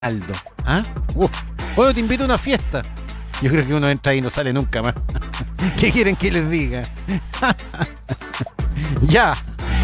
Aldo. ¿Ah? Bueno, te invito a una fiesta. Yo creo que uno entra ahí y no sale nunca más. ¿Qué quieren que les diga? Ya.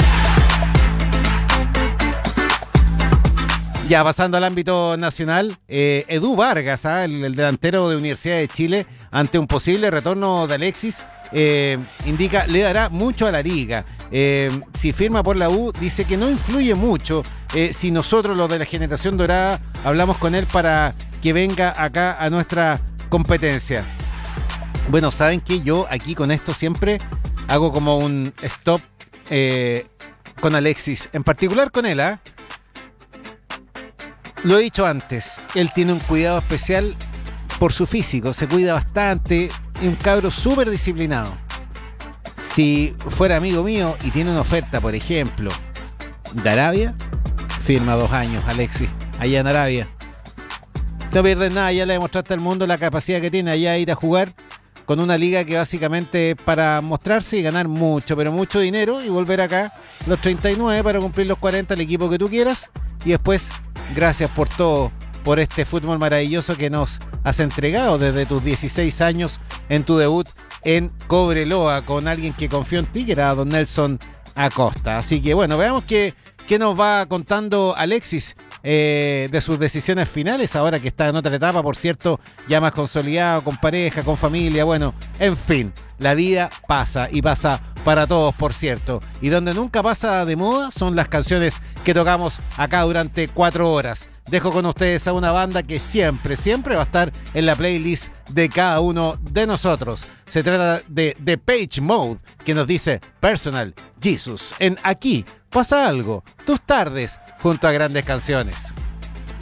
Ya, pasando al ámbito nacional, Edu Vargas, el delantero de Universidad de Chile, ante un posible retorno de Alexis, indica, le dará mucho a la liga. Si firma por la U, dice que no influye mucho. Si nosotros, los de la generación dorada, hablamos con él para que venga acá a nuestra competencia. Bueno, saben que yo aquí con esto siempre hago como un stop con Alexis, en particular con él, ¿ah? Lo he dicho antes, él tiene un cuidado especial por su físico, se cuida bastante, es un cabro súper disciplinado. Si fuera amigo mío y tiene una oferta, por ejemplo, de Arabia, firma 2 años, Alexis, allá en Arabia. No pierdes nada, ya le demostraste al mundo la capacidad que tiene allá de ir a jugar con una liga que básicamente es para mostrarse y ganar mucho, pero mucho dinero y volver acá los 39 para cumplir los 40, el equipo que tú quieras, y después, gracias por todo, por este fútbol maravilloso que nos has entregado desde tus 16 años en tu debut en Cobreloa con alguien que confió en ti, que era don Nelson Acosta. Así que bueno, veamos qué nos va contando Alexis de sus decisiones finales, ahora que está en otra etapa, por cierto, ya más consolidado, con pareja, con familia, bueno, en fin, la vida pasa y pasa para todos, por cierto. Y donde nunca pasa de moda son las canciones que tocamos acá durante 4 horas. Dejo con ustedes a una banda que siempre va a estar en la playlist de cada uno de nosotros. Se trata de Depeche Mode, que nos dice Personal Jesus. En Aquí pasa algo, tus tardes junto a grandes canciones.